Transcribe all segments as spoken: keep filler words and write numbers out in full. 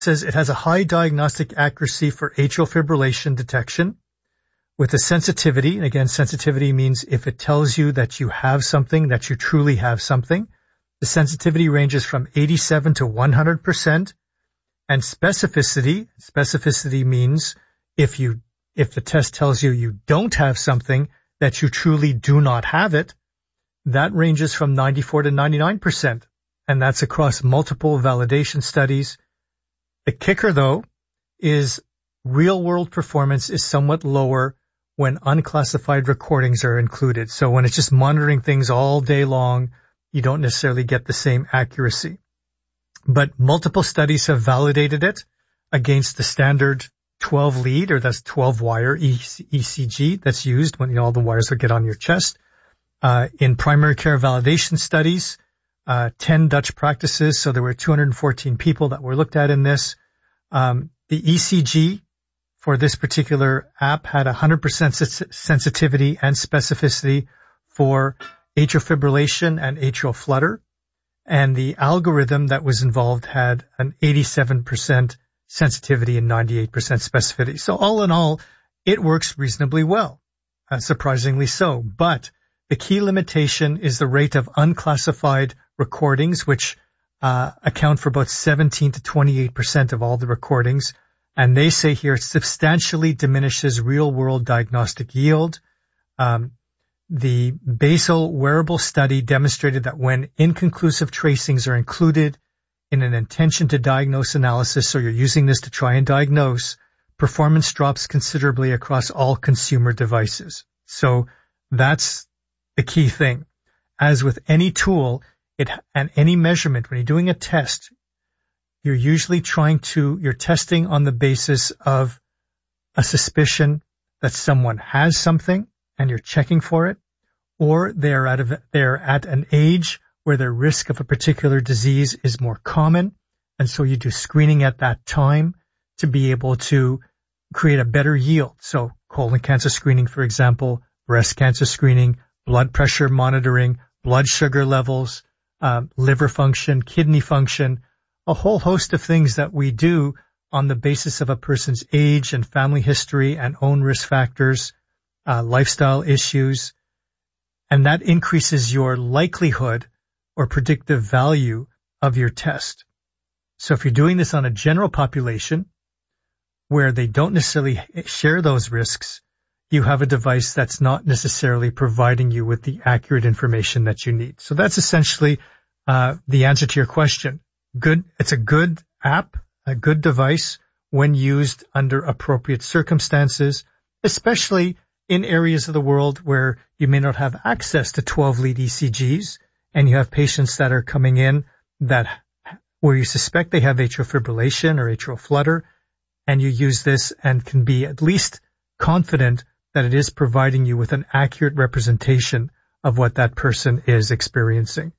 says it has a high diagnostic accuracy for atrial fibrillation detection with a sensitivity. And again, sensitivity means if it tells you that you have something, that you truly have something. The sensitivity ranges from eighty-seven to one hundred percent. And specificity, specificity means if you, if the test tells you you don't have something, that you truly do not have it, that ranges from ninety-four to ninety-nine percent. And that's across multiple validation studies. The kicker, though, is real-world performance is somewhat lower when unclassified recordings are included. So when it's just monitoring things all day long, you don't necessarily get the same accuracy. But multiple studies have validated it against the standard twelve lead, or that's twelve wire E C G that's used when you know, all the wires will get on your chest. Uh, in primary care validation studies, uh, ten Dutch practices, so there were two hundred fourteen people that were looked at in this. Um, the E C G for this particular app had one hundred percent sensitivity and specificity for atrial fibrillation and atrial flutter. And the algorithm that was involved had an eighty-seven percent sensitivity and ninety-eight percent specificity. So all in all, it works reasonably well, uh, surprisingly so. But the key limitation is the rate of unclassified recordings, which uh, account for about seventeen to twenty-eight percent of all the recordings. And they say here it substantially diminishes real-world diagnostic yield. Um, The basal wearable study demonstrated that when inconclusive tracings are included in an intention to diagnose analysis, so you're using this to try and diagnose, performance drops considerably across all consumer devices. So that's the key thing. As with any tool it and any measurement, when you're doing a test, you're usually trying to, you're testing on the basis of a suspicion that someone has something, and you're checking for it, or they're at a, they're at an age where their risk of a particular disease is more common, and so you do screening at that time to be able to create a better yield. So colon cancer screening, for example, breast cancer screening, blood pressure monitoring, blood sugar levels, um, liver function, kidney function, a whole host of things that we do on the basis of a person's age and family history and own risk factors, Uh, lifestyle issues, and that increases your likelihood or predictive value of your test. So if you're doing this on a general population where they don't necessarily share those risks, you have a device that's not necessarily providing you with the accurate information that you need. So that's essentially uh, the answer to your question. Good. It's a good app, a good device when used under appropriate circumstances, especially in areas of the world where you may not have access to twelve lead E C Gs, and you have patients that are coming in that where you suspect they have atrial fibrillation or atrial flutter, and you use this and can be at least confident that it is providing you with an accurate representation of what that person is experiencing.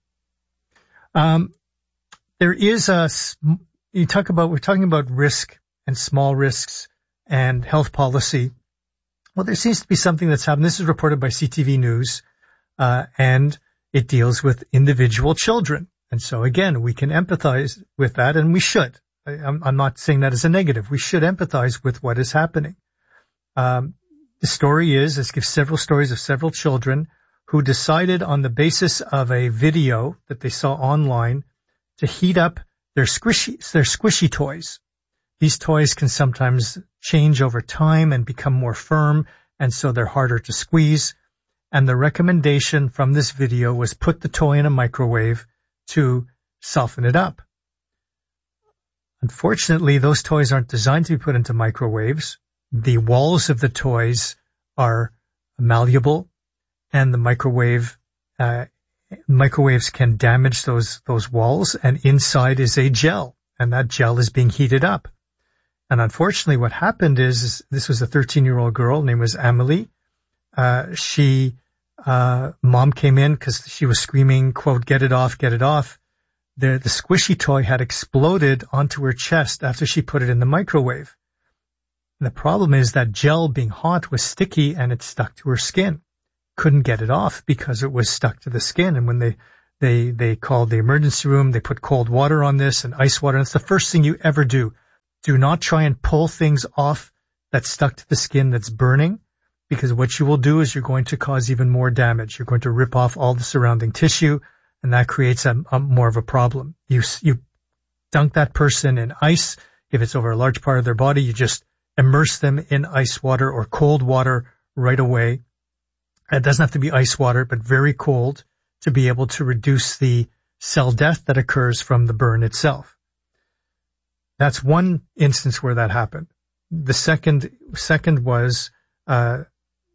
Um, there is a, you talk about, we're talking about risk and small risks and health policy. Well, there seems to be something that's happened. This is reported by C T V News, uh, and it deals with individual children. And so again, we can empathize with that, and we should. I, I'm, I'm not saying that as a negative. We should empathize with what is happening. Um, the story is, let's give several stories of several children who decided on the basis of a video that they saw online to heat up their squishy, their squishy toys. These toys can sometimes change over time and become more firm, and so they're harder to squeeze. And the recommendation from this video was put the toy in a microwave to soften it up. Unfortunately, those toys aren't designed to be put into microwaves. The walls of the toys are malleable, and the microwave uh, microwaves can damage those those walls, and inside is a gel, and that gel is being heated up. And unfortunately, what happened is, is this was a thirteen-year-old girl. Her name was Emily. Uh, she, uh, mom came in because she was screaming, quote, "Get it off, get it off." The, the squishy toy had exploded onto her chest after she put it in the microwave. And the problem is that gel, being hot, was sticky and it stuck to her skin. Couldn't get it off because it was stuck to the skin. And when they, they, they called the emergency room, they put cold water on this and ice water. And it's the first thing you ever do. Do not try and pull things off that's stuck to the skin that's burning, because what you will do is you're going to cause even more damage. You're going to rip off all the surrounding tissue, and that creates a, a more of a problem. You, you dunk that person in ice. If it's over a large part of their body, you just immerse them in ice water or cold water right away. It doesn't have to be ice water, but very cold to be able to reduce the cell death that occurs from the burn itself. That's one instance where that happened. The second, second was, uh,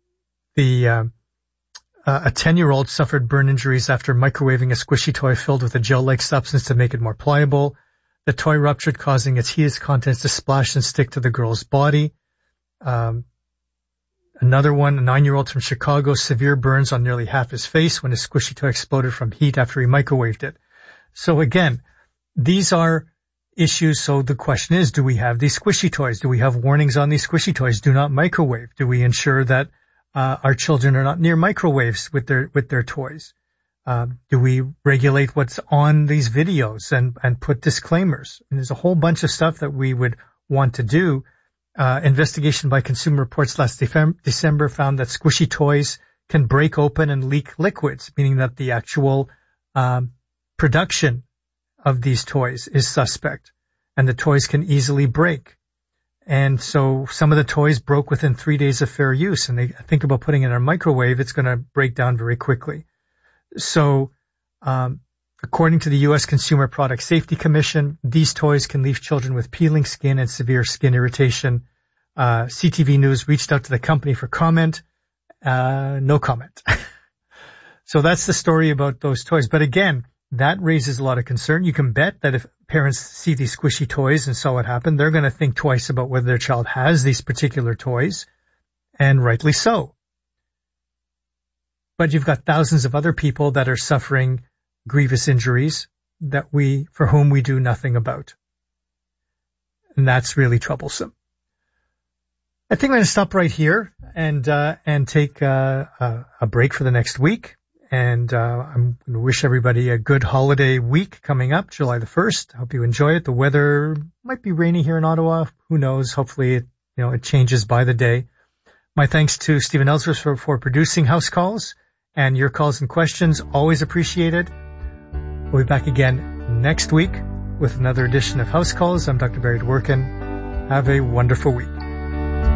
the, uh, uh, a ten-year-old suffered burn injuries after microwaving a squishy toy filled with a gel-like substance to make it more pliable. The toy ruptured, causing its heated contents to splash and stick to the girl's body. Um, another one, a nine-year-old from Chicago, severe burns on nearly half his face when his squishy toy exploded from heat after he microwaved it. So again, these are issues. So the question is, do we have these squishy toys? Do we have warnings on these squishy toys? Do not microwave. Do we ensure that uh, our children are not near microwaves with their with their toys? Uh, do we regulate what's on these videos and and put disclaimers? And there's a whole bunch of stuff that we would want to do. Uh, investigation by Consumer Reports last December found that squishy toys can break open and leak liquids, meaning that the actual um, production of these toys is suspect, and the toys can easily break. And so some of the toys broke within three days of fair use, and they think about putting it in a microwave, it's going to break down very quickly. So um, according to the U S Consumer Product Safety Commission, these toys can leave children with peeling skin and severe skin irritation. Uh, C T V News reached out to the company for comment. Uh, no comment. So that's the story about those toys. But again, that raises a lot of concern. You can bet that if parents see these squishy toys and saw what happened, they're going to think twice about whether their child has these particular toys, and rightly so. But you've got thousands of other people that are suffering grievous injuries that we, for whom we do nothing about. And that's really troublesome. I think I'm going to stop right here and, uh, and take, uh, a, a break for the next week. And, uh, I'm going to wish everybody a good holiday week coming up, July the first. I hope you enjoy it. The weather might be rainy here in Ottawa. Who knows? Hopefully, it, you know, it changes by the day. My thanks to Stephen Ellsworth for, for producing House Calls, and your calls and questions, always appreciated. We'll be back again next week with another edition of House Calls. I'm Doctor Barry Dworkin. Have a wonderful week.